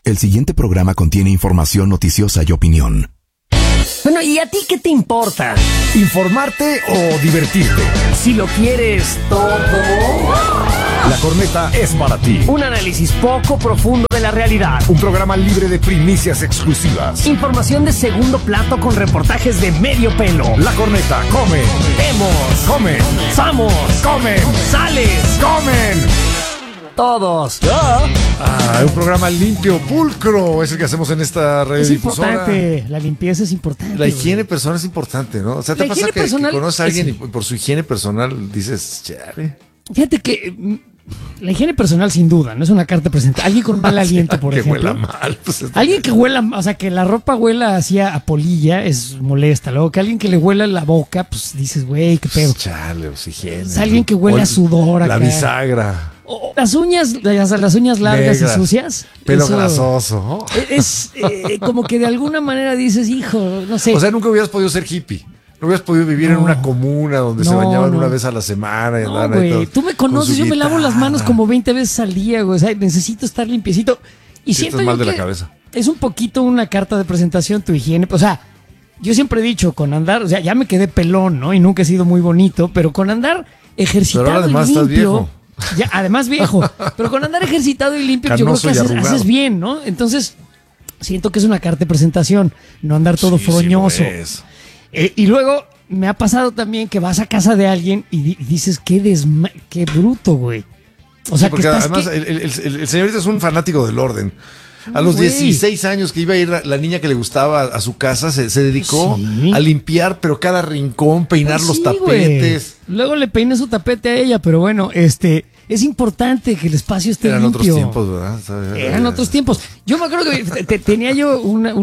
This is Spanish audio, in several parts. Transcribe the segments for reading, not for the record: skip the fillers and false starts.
El siguiente programa contiene información noticiosa y opinión. Bueno, ¿y a ti qué te importa? ¿Informarte o divertirte? Si lo quieres todo. La Corneta es para ti. Un análisis poco profundo de la realidad. Un programa libre de primicias exclusivas. Información de segundo plato con reportajes de medio pelo. La Corneta come. Vemos. Comen. Vamos. Comen. Sales. Comen. Todos. Un programa limpio, pulcro, es el que hacemos en esta radiodifusora. Es importante, la limpieza es importante. La higiene personal es importante, ¿no? O sea, ¿te pasa que conoces a alguien y por su higiene personal dices, chale? Fíjate que la higiene personal sin duda, no es una carta presente. Alguien con mal aliento, por ejemplo. Que huela mal. Pues, alguien que huela, o sea, que la ropa huela hacia a polilla es molesta. Luego que alguien que le huela la boca, pues dices, güey, qué pedo. Chale, pues higiene. Es alguien que huele a sudor acá. La bisagra. Las uñas largas negras, y sucias. Pelo grasoso. Es como que de alguna manera dices, hijo, no sé. O sea, nunca hubieras podido ser hippie. No hubieras podido vivir en una comuna donde se bañaban una vez a la semana. Y güey, tú me conoces, yo me lavo las manos como 20 veces al día, güey. O sea, necesito estar limpiecito. Y siento mal yo de que la cabeza. Es un poquito una carta de presentación tu higiene. O sea, yo siempre he dicho, con andar, o sea, ya me quedé pelón, ¿no? Y nunca he sido muy bonito, pero con andar ejercitado pero ahora además y limpio. Estás viejo. Ya, además viejo, pero con andar ejercitado y limpio, Canoso, yo creo que haces bien, ¿no? Entonces, siento que es una carta de presentación, no andar todo froñoso. Sí, y luego me ha pasado también que vas a casa de alguien y dices, qué bruto, güey. O sea, porque además el señorito es un fanático del orden. A los 16 años que iba a ir la niña que le gustaba a su casa, se dedicó a limpiar, pero cada rincón, peinar los tapetes. Wey. Luego le peiné su tapete a ella, pero bueno, es importante que el espacio esté limpio. Eran otros tiempos, ¿verdad? Eran otros tiempos. Yo me acuerdo que tenía yo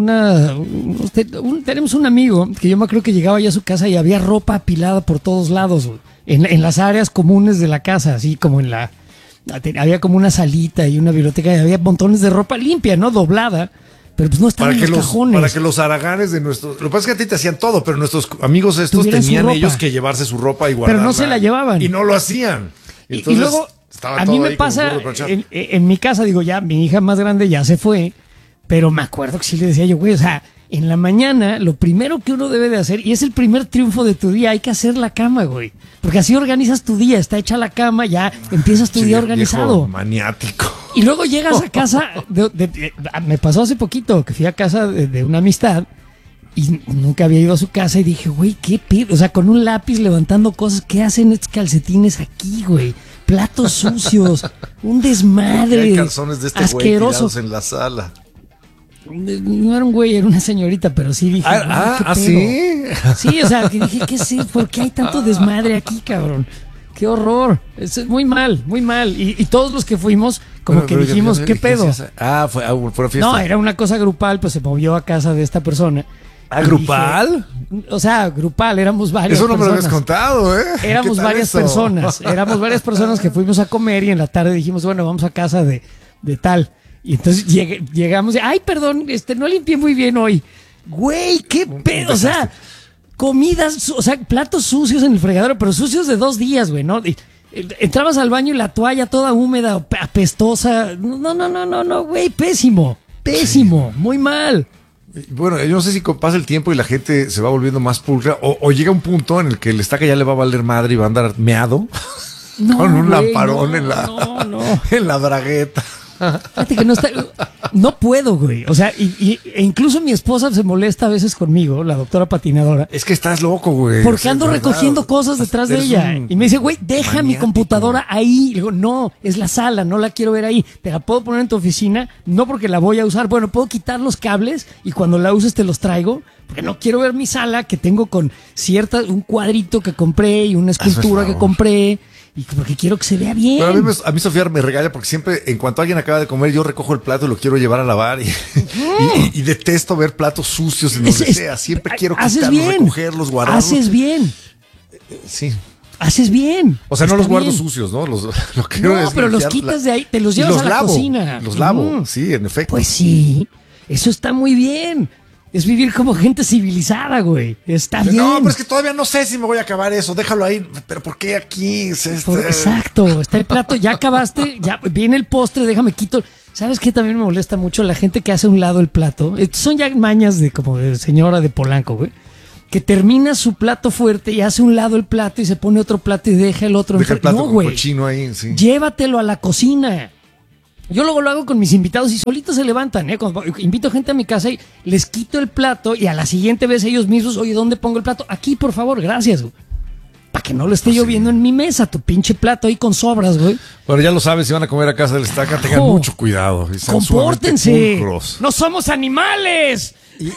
tenemos un amigo que yo me acuerdo que llegaba ya a su casa y había ropa apilada por todos lados, en las áreas comunes de la casa, así como había como una salita y una biblioteca y había montones de ropa limpia, ¿no? Doblada, pero pues no estaban en los cajones. Para que los haraganes de nuestros... Lo que pasa es que a ti te hacían todo, pero nuestros amigos estos tenían ellos que llevarse su ropa y guardarla. Pero no se la llevaban. Y no lo hacían. Entonces, y luego, a mí me pasa, en mi casa, digo, ya, mi hija más grande ya se fue, pero me acuerdo que sí le decía yo, güey, o sea, en la mañana, lo primero que uno debe de hacer, y es el primer triunfo de tu día, hay que hacer la cama, güey. Porque así organizas tu día, está hecha la cama, ya empiezas tu día organizado. Maniático. Y luego llegas a casa, me pasó hace poquito, que fui a casa de una amistad, y nunca había ido a su casa, y dije, güey, qué pedo, o sea, con un lápiz levantando cosas, ¿qué hacen estos calcetines aquí, güey? Platos sucios, un desmadre. Hay calzones de este güey tirados en la sala. No era un güey, era una señorita, pero sí dije. ¿Sí? Sí, o sea, que dije, ¿qué sé? ¿Por qué hay tanto desmadre aquí, cabrón? ¡Qué horror! Es muy mal, muy mal. Y todos los que fuimos, como que dijimos, ¿qué pedo? Fue una fiesta. No, era una cosa grupal, pues se movió a casa de esta persona. ¿Grupal? Dije, o sea, grupal, éramos varias personas. Eso no me lo habías contado, ¿eh? Éramos varias personas que fuimos a comer y en la tarde dijimos, bueno, vamos a casa de tal. Y entonces llegamos y, ay, perdón, no limpié muy bien hoy. Güey, qué pedo, o sea, comidas, o sea, platos sucios en el fregadero, pero sucios de 2 días, güey, ¿no? Entrabas al baño y la toalla toda húmeda, apestosa. No, güey, pésimo, sí. Muy mal. Bueno, yo no sé si pasa el tiempo y la gente se va volviendo más pulcra o llega un punto en el que el estaca ya le va a valer madre y va a andar meado con un lamparón en la bragueta. Fíjate que no puedo, güey. O sea, e incluso mi esposa se molesta a veces conmigo, la doctora patinadora. Es que estás loco, güey. Porque ando recogiendo cosas detrás de ella. Y me dice, güey, deja mi computadora ahí. Le digo, no, es la sala, no la quiero ver ahí. Te la puedo poner en tu oficina, no porque la voy a usar. Bueno, puedo quitar los cables y cuando la uses te los traigo. Porque no quiero ver mi sala que tengo con un cuadrito que compré y una escultura que compré. Y porque quiero que se vea bien. Pero a mí Sofía me regaña porque siempre, en cuanto alguien acaba de comer, yo recojo el plato y lo quiero llevar a lavar. Y detesto ver platos sucios en donde sea. Siempre quiero quitarlos, recogerlos, guardarlos. Haces bien. Sí. Haces bien. O sea, no los guardo sucios, ¿no? Lo quiero no, pero los quitas de ahí, te los llevas a la cocina. Los lavo, sí, en efecto. Pues sí, eso está muy bien. Es vivir como gente civilizada, güey. Está bien. No, pero es que todavía no sé si me voy a acabar eso. Déjalo ahí. ¿Pero por qué aquí? Exacto. Está el plato. Ya acabaste. Ya viene el postre. Déjame quito. ¿Sabes qué también me molesta mucho? La gente que hace a un lado el plato. Son ya mañas de como de señora de Polanco, güey. Que termina su plato fuerte y hace a un lado el plato y se pone otro plato y deja el otro. Deja el plato no, con güey. cochino ahí, sí. Llévatelo a la cocina. Yo luego lo hago con mis invitados y solitos se levantan, ¿eh? Cuando invito gente a mi casa y les quito el plato y a la siguiente vez ellos mismos, oye, ¿dónde pongo el plato? Aquí, por favor, gracias, güey. Para que no lo esté lloviendo en mi mesa, tu pinche plato ahí con sobras, güey. Pero ya lo sabes, si van a comer a casa del Estaca, tengan mucho cuidado. Y sean ¡compórtense! sumamente pulcros. ¡No somos animales!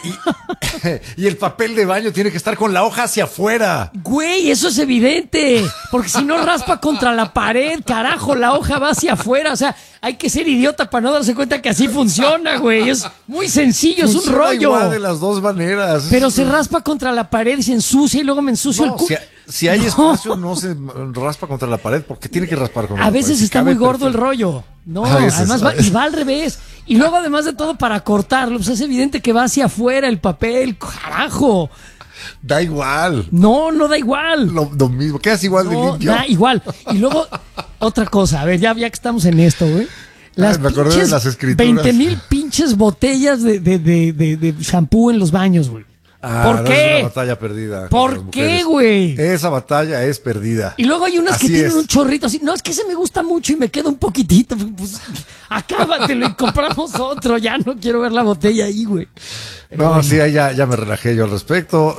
Y el papel de baño tiene que estar con la hoja hacia afuera. Güey, eso es evidente. Porque si no raspa contra la pared, carajo, la hoja va hacia afuera. O sea, hay que ser idiota para no darse cuenta que así funciona, güey. Es muy sencillo, Funciona es un rollo. igual de las dos maneras. Pero se raspa contra la pared y se ensucia y luego me ensucio el No, culo. si hay espacio, no se raspa contra la pared, porque tiene que raspar contra la A pared. veces Si está cabe, muy gordo el perfecto. rollo. No, A veces, además a va, veces. y va al revés. Y luego, además de todo, para cortarlo, pues es evidente que va hacia afuera el papel, carajo. Da igual. No da igual. Lo mismo, quedas igual de No, limpio. da igual. Y luego, otra cosa, a ver, ya que estamos en esto, güey. Las me acordé de las escrituras. 20,000 pinches botellas de shampoo en los baños, güey. ¿Por No, qué? Es una batalla perdida. ¿Por contra las qué, mujeres. güey? Esa batalla es perdida. Y luego hay unas Así que tienen es. un chorrito así. No, es que ese me gusta mucho y me queda un poquitito. Pues acábatelo y compramos otro. Ya no quiero ver la botella ahí, güey. No, sí, ahí ya me relajé yo al respecto.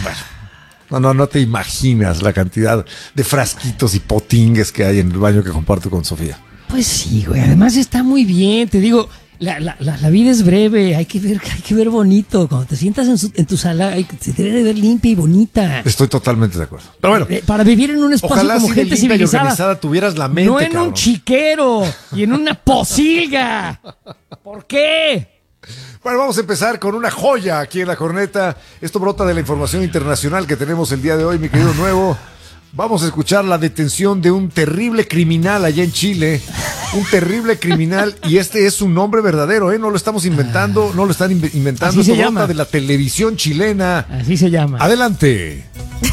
Bueno, no te imaginas la cantidad de frasquitos y potingues que hay en el baño que comparto con Sofía. Pues sí, güey. Además está muy bien. Te digo, la vida es breve. Hay que ver bonito. Cuando te sientas en tu sala, se debe de ver limpia y bonita. Estoy totalmente de acuerdo. Pero bueno, Para vivir en un espacio ojalá como si de gente limpia y civilizada. organizada tuvieras la mente, No en cabrón. un chiquero y en una posilga. ¿Por qué? Bueno, vamos a empezar con una joya aquí en La Corneta. Esto brota de la información internacional que tenemos el día de hoy, mi querido Nuevo. Vamos a escuchar la detención de un terrible criminal allá en Chile. Un terrible criminal, y este es su nombre verdadero, ¿eh? No lo estamos inventando, no lo están inventando. Así se Esto llama. brota de la televisión chilena. Así se llama. Adelante.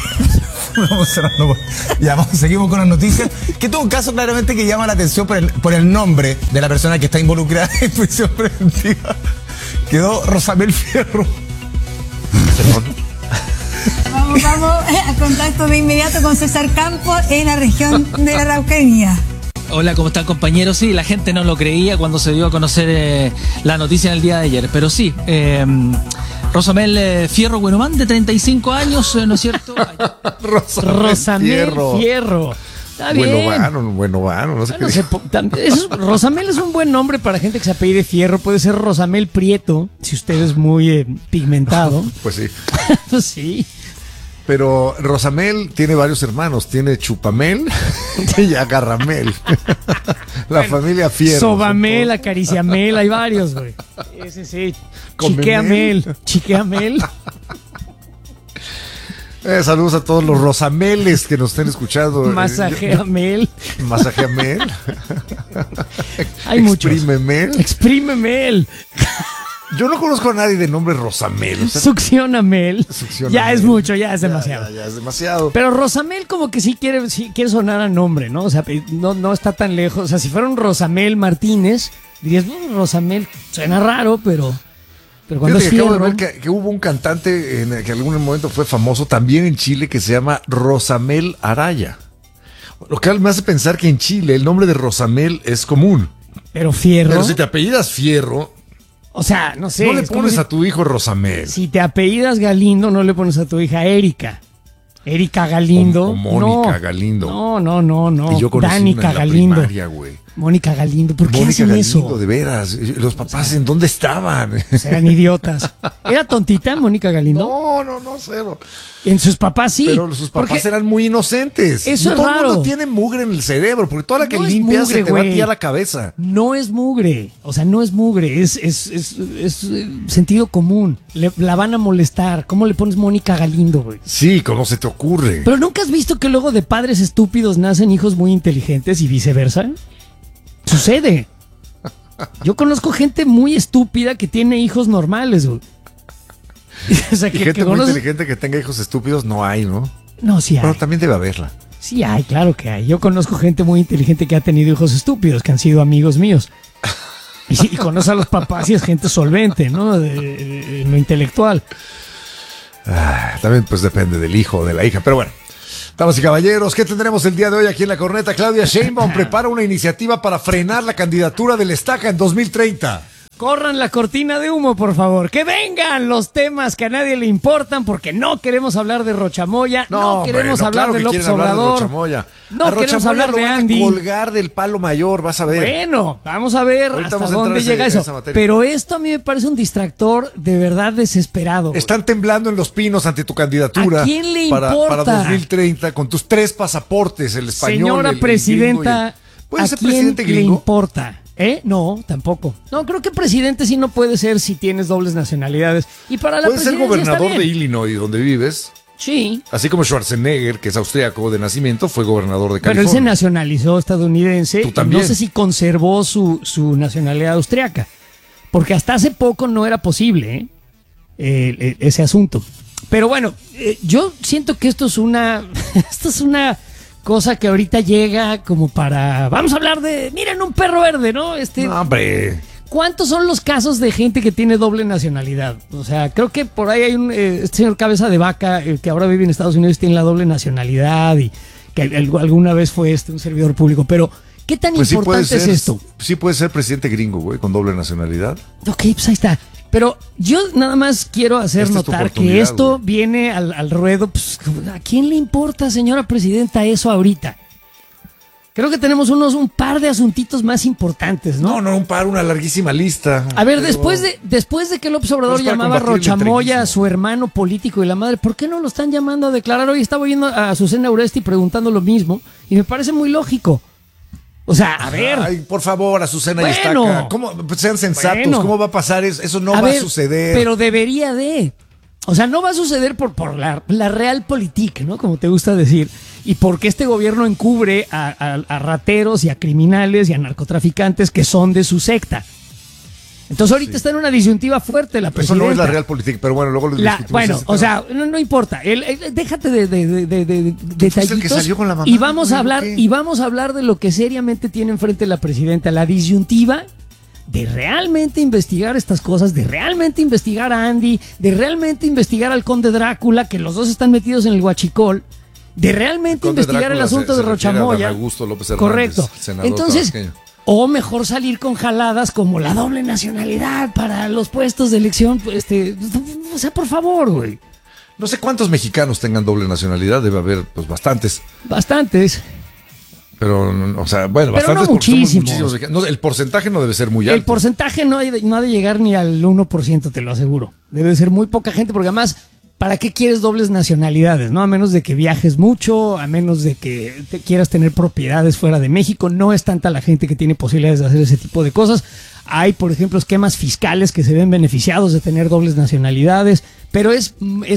Vamos cerrando. Ya, seguimos con las noticias. Que tuvo un caso claramente que llama la atención por el nombre de la persona que está involucrada en prisión preventiva. Quedó Rosamel Fierro. Vamos a contacto de inmediato con César Campos en la región de la Araucanía. Hola, ¿cómo están, compañeros? Sí, la gente no lo creía cuando se dio a conocer la noticia en el día de ayer, pero sí, Rosamel Fierro Buenumán, de 35 años, ¿no es cierto? Rosamel Fierro. Está bien. Bueno, no sé Bueno, qué. Rosamel es un buen nombre para gente que se apellide Fierro. Puede ser Rosamel Prieto, si usted es muy pigmentado. Pues sí. Sí. Pero Rosamel tiene varios hermanos. Tiene Chupamel y Agarramel. La familia Fierro. Sobamel, Acariciamel, hay varios, güey. Ese sí. Comemel. Chiqueamel. Saludos a todos los Rosameles que nos estén escuchando. Masajeamel. Masajeamel. Hay muchos. Exprímemel. Exprímemel. Yo no conozco a nadie de nombre Rosamel. O sea, Succionamel. Succionamel. Ya es mucho, ya es demasiado. Ya es demasiado. Pero Rosamel como que sí quiere sonar a nombre, ¿no? O sea, no está tan lejos. O sea, si fuera un Rosamel Martínez, dirías, Rosamel suena raro, pero cuando Fíjate es que acabo de Fierro... ver que hubo un cantante que en algún momento fue famoso también en Chile que se llama Rosamel Araya. Lo que me hace pensar que en Chile el nombre de Rosamel es común. Pero Fierro... Pero si te apellidas Fierro, O sea, no sé. no le es como pones si- a tu hijo Rosamel. Si te apellidas Galindo, no le pones a tu hija Erika. Erika Galindo. O Mónica No. Galindo. No. Y yo conocí Danica una en la Galindo. primaria, güey. Mónica Galindo. ¿Por qué Mónica hacen Galindo, eso? de veras. Los papás, ¿en dónde estaban? Serán idiotas. ¿Era tontita Mónica Galindo? No, cero. En sus papás sí. Pero sus papás Porque eran muy inocentes. Eso Y es todo el raro. mundo tiene mugre en el cerebro, porque toda la que No es limpias mugre, se te va a güey. ti a la cabeza. no es mugre. O sea, no es mugre. Es sentido común. La van a molestar. ¿Cómo le pones Mónica Galindo, güey? Sí, ¿cómo se te ocurre? Pero ¿nunca has visto que luego de padres estúpidos nacen hijos muy inteligentes y viceversa? Sucede. Yo conozco gente muy estúpida que tiene hijos normales, güey. O sea, Y gente muy conoces- inteligente que tenga hijos estúpidos no hay, ¿no? No, sí hay. Pero también debe haberla. Sí hay, claro que hay. Yo conozco gente muy inteligente que ha tenido hijos estúpidos, que han sido amigos míos. Y conoce a los papás y es gente solvente, ¿no? De lo intelectual. También pues depende del hijo o de la hija, pero bueno. Damas y caballeros, ¿qué tendremos el día de hoy aquí en La Corneta? Claudia Sheinbaum prepara una iniciativa para frenar la candidatura del Estaca en 2030. Corran la cortina de humo, por favor. Que vengan los temas que a nadie le importan, porque no queremos hablar de Rochamoya, no queremos hablar de López Obrador, no queremos hablar de Andy. Colgar del palo mayor, vas a ver. Bueno, vamos a ver hasta dónde llega eso. Pero esto a mí me parece un distractor de verdad desesperado. Están temblando en Los Pinos ante tu candidatura. ¿A quién le importa? Para 2030 con tus 3 pasaportes, el español, señora presidenta, ¿puede ser ¿a quién presidente le gringo? importa? No, tampoco. No, creo que presidente sí no puede ser si tienes dobles nacionalidades. Y para la puedes ser presidencia gobernador de Illinois, donde vives. Sí. Así como Schwarzenegger, que es austriaco de nacimiento, fue gobernador de California. Pero él se nacionalizó estadounidense. Tú también. No sé si conservó su nacionalidad austriaca. Porque hasta hace poco no era posible ese asunto. Pero bueno, yo siento que esto es una cosa que ahorita llega como para... Vamos a hablar de... Miren, un perro verde, ¿no? No, hombre. ¿Cuántos son los casos de gente que tiene doble nacionalidad? O sea, creo que por ahí hay este señor Cabeza de Vaca, que ahora vive en Estados Unidos, tiene la doble nacionalidad y que alguna vez fue un servidor público. Pero, ¿qué tan importante es esto? Sí puede ser presidente gringo, güey, con doble nacionalidad. Ok, pues ahí está. Pero yo nada más quiero hacer notar que esto viene al ruedo. Pues, ¿a quién le importa, señora presidenta, eso ahorita? Creo que tenemos un par de asuntitos más importantes, ¿no? No, una larguísima lista. A ver, después de que López Obrador llamaba a Rochamoya a su hermano político y la madre, ¿por qué no lo están llamando a declarar? Hoy estaba oyendo a Azucena Uresti preguntando lo mismo y me parece muy lógico. O sea, a ver. Ay, por favor, Azucena y Estaca. Sean sensatos. Bueno, ¿cómo va a pasar eso? Eso no va a suceder. Pero debería de. O sea, no va a suceder por la realpolitik, ¿no? Como te gusta decir. Y porque este gobierno encubre a rateros y a criminales y a narcotraficantes que son de su secta. Entonces ahorita está en una disyuntiva fuerte la presidenta. Eso no es la realpolitik, pero bueno, luego lo discutimos. Bueno, o sea, no importa. Déjate de detallitos. El que salió con la mamá, y vamos a hablar de lo que seriamente tiene enfrente la presidenta, la disyuntiva de realmente investigar estas cosas, de realmente investigar a Andy, de realmente investigar al conde Drácula, que los dos están metidos en el huachicol, de realmente investigar el asunto de Rochamoya. Correcto. Entonces, o mejor salir con jaladas como la doble nacionalidad para los puestos de elección, o sea, por favor, güey. No sé cuántos mexicanos tengan doble nacionalidad, debe haber, pues, bastantes. Bastantes. Pero, o sea, bueno, pero bastantes no muchísimos. No, el porcentaje no debe ser muy alto. El porcentaje no ha de llegar ni al 1%, te lo aseguro. Debe ser muy poca gente, porque además, ¿para qué quieres dobles nacionalidades? ¿No? A menos de que viajes mucho, a menos de que quieras tener propiedades fuera de México. No es tanta la gente que tiene posibilidades de hacer ese tipo de cosas. Hay, por ejemplo, esquemas fiscales que se ven beneficiados de tener dobles nacionalidades, pero es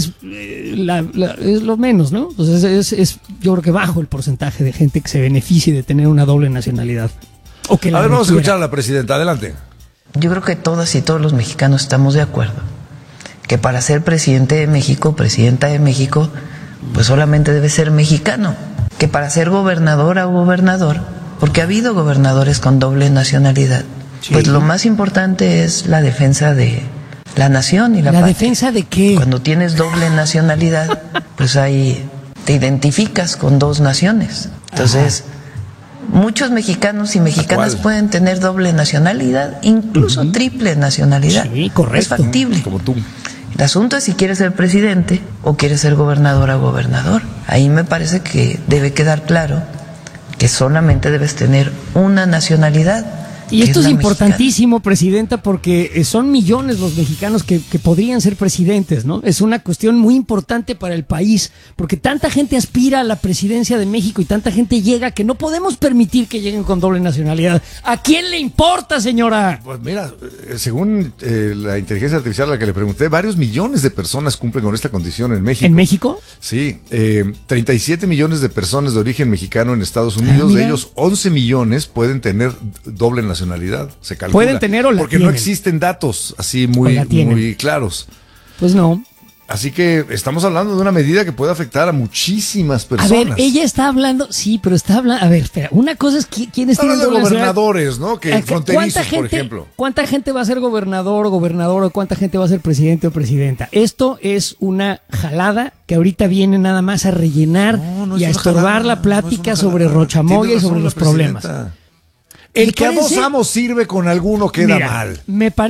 lo menos, ¿no? Entonces es yo creo que bajo el porcentaje de gente que se beneficie de tener una doble nacionalidad. O que a ver, vamos a escuchar a la presidenta. Adelante. Yo creo que todas y todos los mexicanos estamos de acuerdo que para ser presidente de México, presidenta de México, pues solamente debe ser mexicano. Que para ser gobernadora o gobernador, porque ha habido gobernadores con doble nacionalidad, sí, pues lo más importante es la defensa de la nación y la patria. ¿La defensa de qué? Cuando tienes doble nacionalidad, pues ahí te identificas con dos naciones. Entonces, muchos mexicanos y mexicanas pueden tener doble nacionalidad, incluso triple nacionalidad. Sí, correcto. Es factible. Como tú. El asunto es si quieres ser presidente o quieres ser gobernadora o gobernador. Ahí me parece que debe quedar claro que solamente debes tener una nacionalidad. Y esto es importantísimo, presidenta, porque son millones los mexicanos que podrían ser presidentes, ¿no? Es una cuestión muy importante para el país, porque tanta gente aspira a la presidencia de México y tanta gente llega que no podemos permitir que lleguen con doble nacionalidad. ¿A quién le importa, señora? Pues mira, según la inteligencia artificial a la que le pregunté, varios millones de personas cumplen con esta condición en México. ¿En México? Sí, 37 millones de personas de origen mexicano en Estados Unidos, de ellos 11 millones pueden tener doble nacionalidad. Se calcula. Pueden tener o la porque tienen. No existen datos así muy claros. Pues no. Así que estamos hablando de una medida que puede afectar a muchísimas personas. A ver, ella está hablando, sí, pero está hablando, a ver, espera, una cosa es quiénes Está tienen hablando de doble gobernadores, ¿no? Que fronterizos, por ejemplo. ¿Cuánta gente va a ser gobernador o cuánta gente va a ser presidente o presidenta? Esto es una jalada que ahorita viene nada más a rellenar y a estorbar la plática sobre Rochamoya y sobre los problemas. El que a dos parece- amos sirve con alguno queda Mira, mal. Me parece